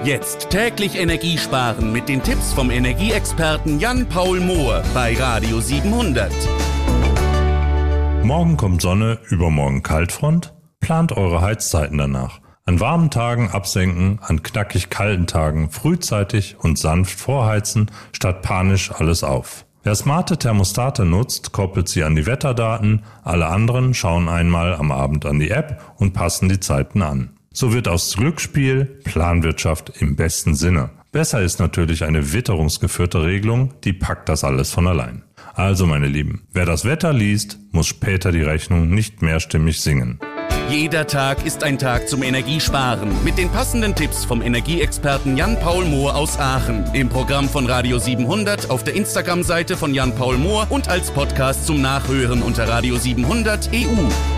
Jetzt täglich Energie sparen mit den Tipps vom Energieexperten Jan-Paul Mohr bei Radio 700. Morgen kommt Sonne, übermorgen Kaltfront. Plant eure Heizzeiten danach. An warmen Tagen absenken, an knackig kalten Tagen frühzeitig und sanft vorheizen, statt panisch alles auf. Wer smarte Thermostate nutzt, koppelt sie an die Wetterdaten, alle anderen schauen einmal am Abend an die App und passen die Zeiten an. So wird aus Glücksspiel Planwirtschaft im besten Sinne. Besser ist natürlich eine witterungsgeführte Regelung, die packt das alles von allein. Also meine Lieben, wer das Wetter liest, muss später die Rechnung nicht mehrstimmig singen. Jeder Tag ist ein Tag zum Energiesparen mit den passenden Tipps vom Energieexperten Jan-Paul Mohr aus Aachen. Im Programm von Radio 700, auf der Instagram-Seite von Jan-Paul Mohr und als Podcast zum Nachhören unter Radio 700 EU.